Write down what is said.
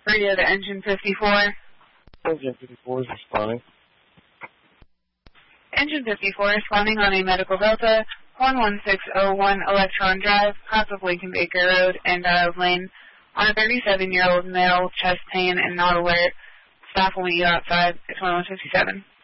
Radio to Engine 54. Engine 54 is responding. Engine 54 responding on a medical Delta, 11601 Electron Drive, south of Lincoln Baker Road and Giles Lane, on a 37-year-old male, chest pain and not alert. Staff will meet you outside. It's 1157.